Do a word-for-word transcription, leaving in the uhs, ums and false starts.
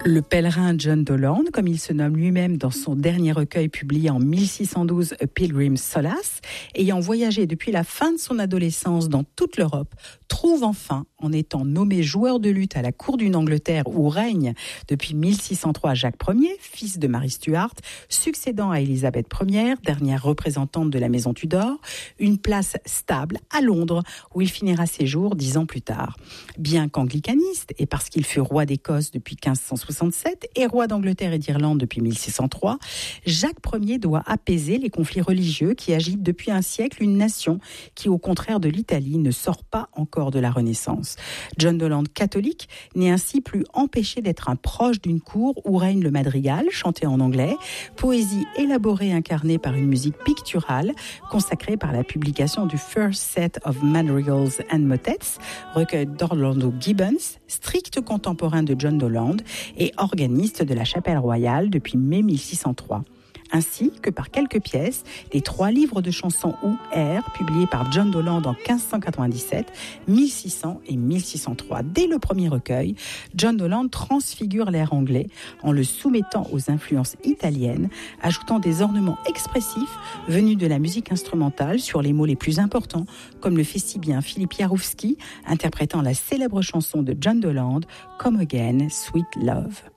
Le pèlerin John Dolan, comme il se nomme lui-même dans son dernier recueil publié en mille six cent douze, A Pilgrim's Solace, ayant voyagé depuis la fin de son adolescence dans toute l'Europe, trouve enfin, en étant nommé joueur de luth à la cour d'une Angleterre où règne depuis mille six cent trois Jacques Ier, fils de Marie Stuart, succédant à Élisabeth Première, dernière représentante de la maison Tudor, une place stable à Londres où il finira ses jours dix ans plus tard. Bien qu'anglicaniste, et parce qu'il fut roi d'Écosse depuis quinze cent soixante-sept et roi d'Angleterre et d'Irlande depuis mille six cent trois, Jacques Ier doit apaiser les conflits religieux qui agitent depuis un siècle une nation qui, au contraire de l'Italie, ne sort pas encore de la Renaissance. John Dolan, catholique, n'est ainsi plus empêché d'être un proche d'une cour où règne le madrigal, chanté en anglais, poésie élaborée et incarnée par une musique picturale, consacrée par la publication du First Set of Madrigals and Motets, recueil d'Orlando Gibbons, strict contemporain de John Dolan et organiste de la Chapelle Royale depuis mai mille six cent trois. Ainsi que par quelques pièces des trois livres de chansons ou airs publiés par John Dolan en quinze cent quatre-vingt-dix-sept, mille six cents et mille six cent trois. Dès le premier recueil, John Dolan transfigure l'air anglais en le soumettant aux influences italiennes, ajoutant des ornements expressifs venus de la musique instrumentale sur les mots les plus importants, comme le fait si bien Philippe Jarouski, interprétant la célèbre chanson de John Dolan, Come Again, Sweet Love.